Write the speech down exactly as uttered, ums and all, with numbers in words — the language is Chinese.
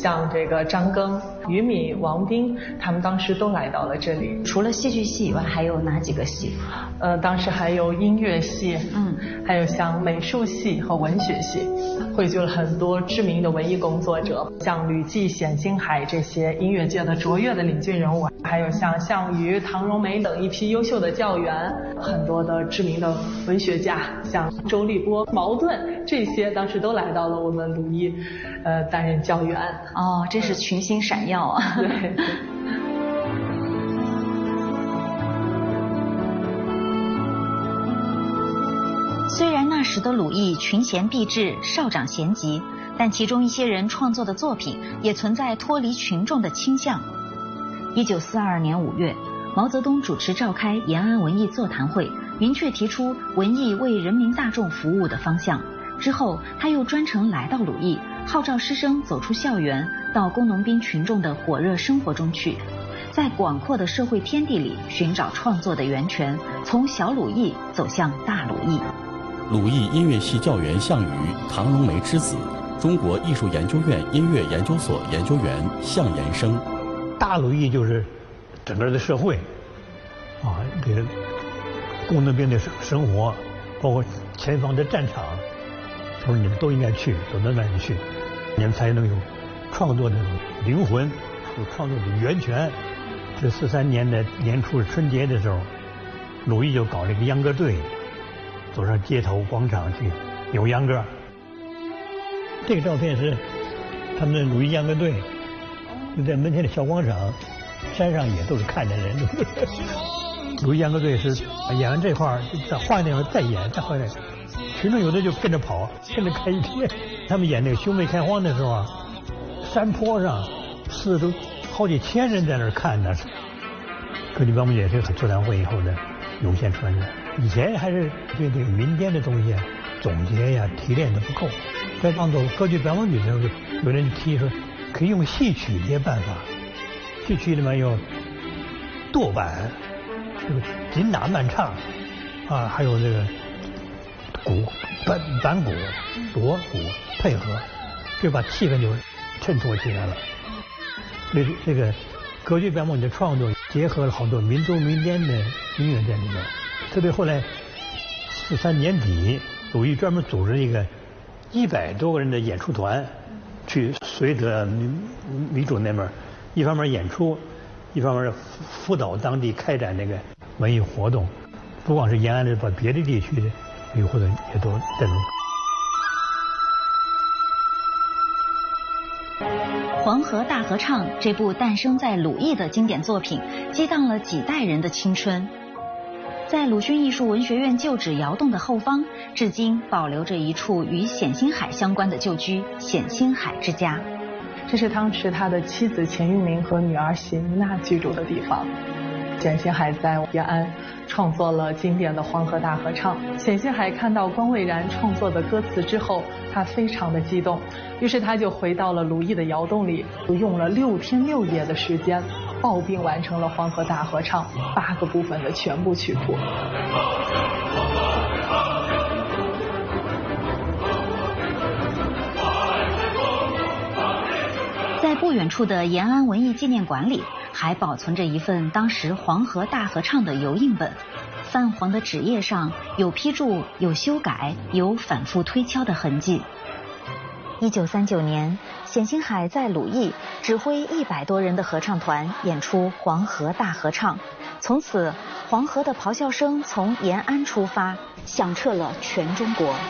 像这个张庚、于敏、王斌，他们当时都来到了这里。 除了戏剧系以外，还有哪几个系？ 呃，当时还有音乐系， 嗯， 还有像美术系和文学系，汇聚了很多知名的文艺工作者，像吕季、冼星海这些音乐界的卓越的领军人物，还有像项羽、唐荣梅等一批优秀的教员，很多的知名的文学家，像周立波、茅盾，这些当时都来到了我们鲁艺，呃，担任教员。 哦，真是群星闪耀啊！ 对。 虽然那时的鲁艺群贤毕至，少长咸集，但其中一些人创作的作品也存在脱离群众的倾向。一九四二年五月，毛泽东主持召开延安文艺座谈会，明确提出文艺为人民大众服务的方向。之后，他又专程来到鲁艺，号召师生走出校园，到工农兵群众的火热生活中去，在广阔的社会天地里寻找创作的源泉，从小鲁艺走向大鲁艺。 鲁艺音乐系教员项羽，唐荣梅之子，中国艺术研究院音乐研究所研究员项延生。 大鲁艺就是整个的社会，啊，这个工农兵的生生活，包括前方的战场，都是你们都应该去，都到那里去，你们才能有创作的灵魂，有创作的源泉。这四三年的年初春节的时候，鲁艺就搞了一个秧歌队，走上街头广场去扭秧歌。这个照片是他们的鲁艺秧歌队，就在门前的小广场，山上也都是看的人。鲁艺秧歌队是演完这块儿，再换那块再演，再换那个，群众有的就跟着跑，跟着看一天。他们演那个兄妹开荒的时候啊，山坡上四周好几千人在那儿看呢。歌剧标本也是座谈会以后的涌现出来的。以前还是对这个民间的东西啊总结呀、提炼的不够，在当做歌剧表演曲的时候，有人提说可以用戏曲这些办法。戏曲里面有舵板，这个紧打慢唱，啊，还有这个鼓、板板鼓、锣鼓配合，就把气氛就衬托起来了。这这个歌剧表演曲的创作结合了好多民族民间的音乐在里面。特别后来四三年底，鲁艺专门组织一个一百多个人的演出团，去绥德米主那边，一方面演出，一方面辅导当地开展这个文艺活动，不光是延安的，把别的地区的文艺活动也都带入。 《黄河大合唱》这部诞生在鲁艺的经典作品，激荡了几代人的青春。在鲁迅艺术文学院旧址窑洞的后方，至今保留着一处与冼星海相关的旧居——冼星海之家。 这是当时他的妻子钱玉玲和女儿席妮娜居住的地方。冼星海在延安创作了经典的《黄河大合唱》。冼星海看到关蔚然创作的歌词之后，他非常的激动，于是他就回到了鲁艺的窑洞里，用了六天六夜的时间，抱病完成了《黄河大合唱》八个部分的全部曲谱。 在不远处的延安文艺纪念馆里，还保存着一份当时《黄河大合唱》的油印本。泛黄的纸页上有批注，有修改，有反复推敲的痕迹。一九三九年，冼星海在鲁艺指挥一百多人的合唱团演出《黄河大合唱》，从此黄河的咆哮声从延安出发，响彻了全中国。